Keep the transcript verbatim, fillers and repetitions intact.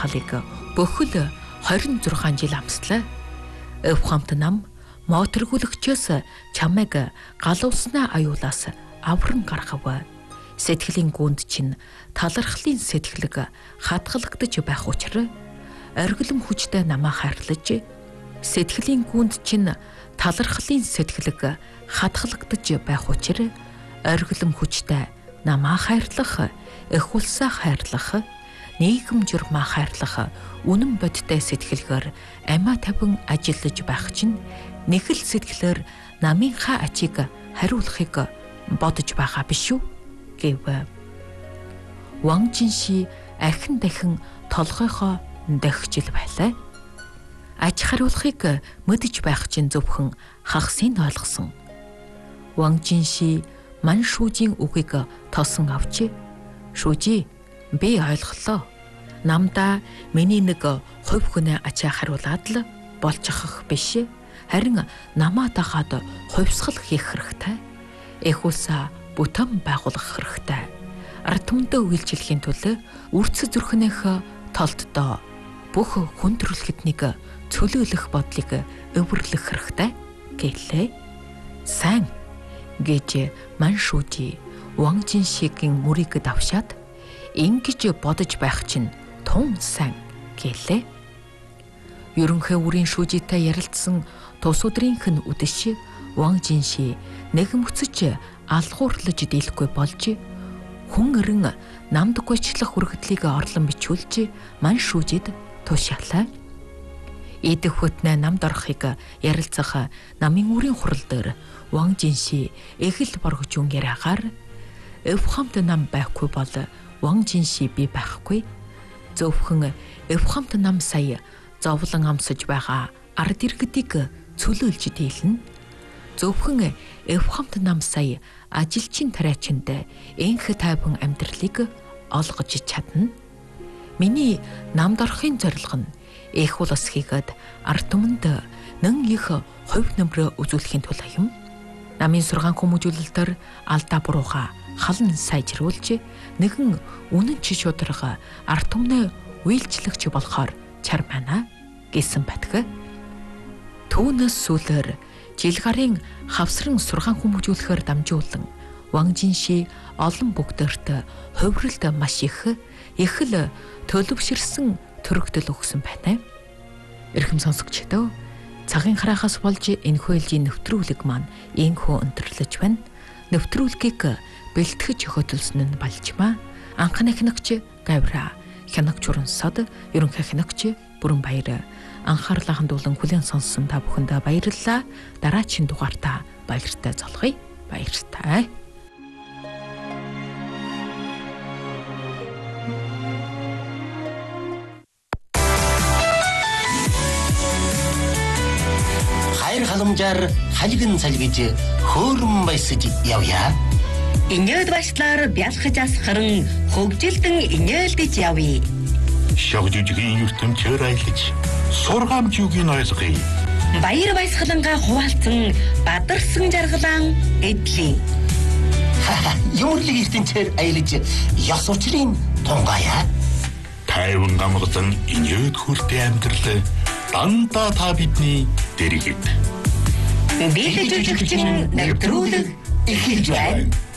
амьдралыг бүхэл хорин зургаан жил амслаа. Эвхамт нам моторгүйгчээс чамайг галууснаа аюулаас авран гаргав. Сэтгэлийн гүнд чинь талархлын сэтгэлэг хатгалагдаж байх учраас оргилом хүчтэй намаа хайрлаж, сэтгэлийн гүнд чинь талархлын сэтгэлэг хатгалагдаж байх учраас оргилом хүчтэй намаа хайрлах, их улсаа хайрлах, нийгэм журмаа хайрлах үнэн бодтой сэтгэлгээр амиа тавин ажиллаж байх чинь нэг л сэтгэлээр намынхаа ачийг хариулахыг бодож байгаа биш үү гэв. Ван Жинши ахин дахин толгойхоо дохижил байлаа. Аж хариулахыг мэдэж байх чинь зөвхөн хагасыг ойлгосон. Ван Жинши Ман Шүүжийн үгийг тосон авчи. Шүүжи, би ойлголоо. Намдаа миний нэг хувь хүнээ ачаа хариулаад л болчихох биш. Харин намаа дагаад хувьсгал хийх хэрэгтэй. Эх улсаа бүтэн байгуулах хэрэгтэй. Ард түмэндээ үйлчлэхийн тулд үрц зүрхнийх толддоо бүх хүн төрөлхтнийг цөлөөлөх бодлыг өвөрлөх хэрэгтэй гэлээ. Сайн гэж Ман Шүүжи Ван Жиншигийн мөрийг давшаад ингэж бодож байх чинь тун сайн гэлээ. Ерөнхий үрийн шүүжитэй ярилцсан тус өдрийнх нь үдэш Ван Жинши нэгмөцөж алгуурлаж дийлэхгүй болж хүн эрен намд гойчлах үргэлдлийг орлон бичүүлж Ман Шүүжид тушаалаа. Идэх хөтнө намд орохыг ярилцах намын үрийн хурал дээр Ван Жинши эгэл боргож үн яриагаар Эвхамт нам байхгүй бол Ван Жинши би байхгүй. Зөвхөн Эвхамт нам сая зовлон амсаж байгаа ард иргэдийг цөлөөлж дийлнэ. Зөвхөн Эвхамт нам сая ажилчин тариачинд энх тайван амьдралыг олгож чадна. Миний намд орохын зорилго нь эх улс хийгээд ард түмэнд нэн их хувь нэмрээ үзүүлэхийн тулд юм. Намын сургаан хүмүүжүүлэлтээр алдаа бурууга халан сайжруулж нэгэн үнэн чи шударга ард түмнээ үйлчлэгч болохоор чармана гэсэн батг. Түүнээс сүүлээр жил гарын хавсран сургаан хүмүүжүүлэхээр дамжуулан Ван Жинши олон бүгдээрт хувиралд маш их их л төлөвширсэн төрөгдөл өгсөн байна. Эрхэм сонсогчдоо, цагийн хараахаас болж энэхүү ээлжийн нэвтрүүлэг маань ийхүү өндөрлөж байна. Нэвтрүүлгийг бэлтгэж хөтөлсөн нь Балжмаа, анхны хянагч Гавра, хянагч Урансад, ерөнхий хянагч Бүрэн Баяр. Анхаарлаа хандуулан хүлээн сонссон та бүхэндээ баярлалаа. Дараагийн дугаартаа баяртай золгоё. Баяртай. Хайр халамжаар халигн салгиж хөөрөн баясаж явъя. Инээд башлаар бялхаж асхаран хөгжилдөн инээлдэж явъя. Шог жижигэн ертөнцөөр аялаж сургамж юуг нь ойлгоё. Баяр баясгалангаа хуваалцсан бадарсан жаргалан эдлээ. Юмрлыг ертөнцөөр аялаж ёс учрын тунгая. Тайван гамгазан инээд хүртэ амьдрал дандаа та бидний дэргэд. Бид жижигчин нэвтрүүлэг эхэлж байна.